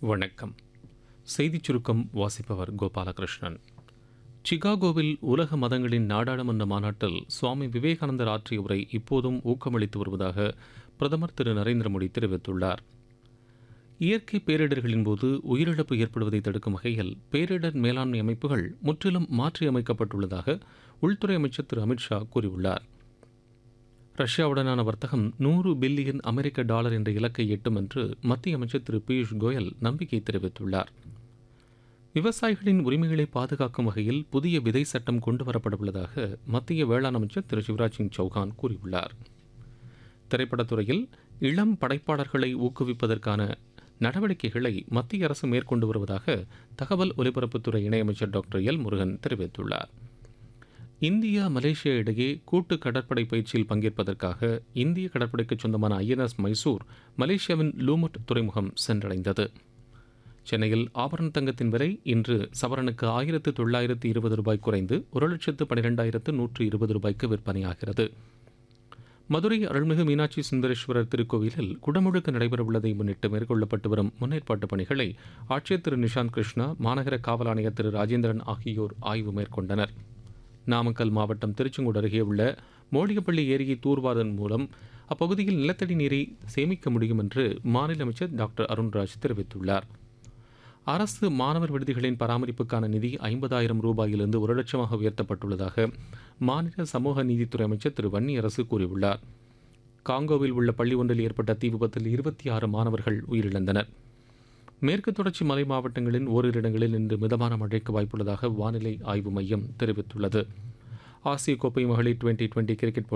வணக்கம். செய்திச் சுருக்கம் வாசிப்பவர் கோபாலகிருஷ்ணன். சிகாகோவில் உலக மதங்களின் நாடாளுமன்ற மாநாட்டில் சுவாமி விவேகானந்தர் ஆற்றிய உரை இப்போதும் ஊக்கமளித்து வருவதாக பிரதமர் திரு நரேந்திர மோடி தெரிவித்துள்ளார். இயற்கை பேரிடர்களின் போது உயிரிழப்பு ஏற்படுவதை தடுக்கும் வகையில் பேரிடர் மேலாண்மை அமைப்புகள் முற்றிலும் மாற்றியமைக்கப்பட்டுள்ளதாக உள்துறை அமைச்சர் திரு அமித்ஷா கூறியுள்ளார். ரஷ்யாவுடனான வர்த்தகம் 100 பில்லியன் அமெரிக்க டாலர் என்ற இலக்கை எட்டும் என்று மத்திய அமைச்சர் திரு பியூஷ் கோயல் நம்பிக்கை தெரிவித்துள்ளார். விவசாயிகளின் உரிமைகளை பாதுகாக்கும் வகையில் புதிய விதை சட்டம் கொண்டுவரப்படவுள்ளதாக மத்திய வேளாண் அமைச்சர் திரு சிவராஜ் சிங் சௌஹான் கூறியுள்ளார். திரைப்படத்துறையில் இளம் படைப்பாளர்களை ஊக்குவிப்பதற்கான நடவடிக்கைகளை மத்திய அரசு மேற்கொண்டு வருவதாக தகவல் ஒலிபரப்புத்துறை இணையமைச்சர் டாக்டர் எல் முருகன் தெரிவித்துள்ளார். இந்தியா மலேசியா இடையே கூட்டு கடற்படை பயிற்சியில் பங்கேற்பதற்காக இந்திய கடற்படைக்கு சொந்தமான INS மைசூர் மலேசியாவின் லூமுட் துறைமுகம் சென்றடைந்தது. சென்னையில் ஆபரண தங்கத்தின் விலை இன்று சவரனுக்கு 1920 ரூபாய் குறைந்து 1,12,120 ரூபாய்க்கு விற்பனையாகிறது. மதுரை அருள்மிகு மீனாட்சி சுந்தரேஸ்வரர் திருக்கோவிலில் குடமுழுக்கு நடைபெறவுள்ளதை முன்னிட்டு மேற்கொள்ளப்பட்டு வரும் முன்னேற்பாட்டு பணிகளை ஆட்சியர் திரு நிஷாந்த் கிருஷ்ணா, மாநகர காவல் ஆணையர் திரு ராஜேந்திரன் ஆகியோர் ஆய்வு மேற்கொண்டனர். நாமக்கல் மாவட்டம் திருச்செங்கோடு அருகே உள்ள மோடிகப்பள்ளி ஏரியை தூர்வாரதன் மூலம் அப்பகுதியில் நிலத்தடி நீரை சேமிக்க முடியும் என்று மாநில அமைச்சர் டாக்டர் அருண்ராஜ் தெரிவித்துள்ளார். அரசு மாணவர் விடுதிகளின் பராமரிப்புக்கான நிதி 50,000 ரூபாயிலிருந்து 1 லட்சமாக உயர்த்தப்பட்டுள்ளதாக மாநில சமூக நீதித்துறை அமைச்சர் திரு வன்னியரசு கூறியுள்ளார். காங்கோவில் உள்ள பள்ளி ஒன்றில் ஏற்பட்ட தீ விபத்தில் 26 மாணவர்கள் உயிரிழந்தனர். மேற்கு தொடர்ச்சி மலை மாவட்டங்களின் ஓரிரு இடங்களில் இன்று மிதமான மழைக்கு வாய்ப்புள்ளதாக வானிலை ஆய்வு மையம் தெரிவித்துள்ளது. ஆசிய கோப்பை மகளிர் 2020 கிரிக்கெட்